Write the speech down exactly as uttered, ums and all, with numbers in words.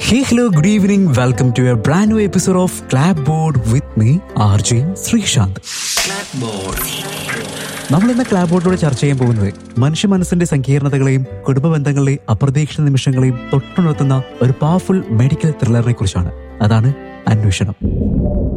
Hey, hello, good evening. Welcome to a brand new episode of Clapboard with me, R J Sreesanth. നമ്മൾ ഇന്ന് ക്ലാബോർഡിലൂടെ ചർച്ച ചെയ്യാൻ പോകുന്നത് മനുഷ്യ മനസ്സിന്റെ സങ്കീർണതകളെയും കുടുംബ ബന്ധങ്ങളെയും അപ്രതീക്ഷിത നിമിഷങ്ങളെയും തൊട്ടുണർത്തുന്ന ഒരു പവർഫുൾ മെഡിക്കൽ ത്രില്ലറിനെ കുറിച്ചാണ്. അതാണ് അന്വേഷണം.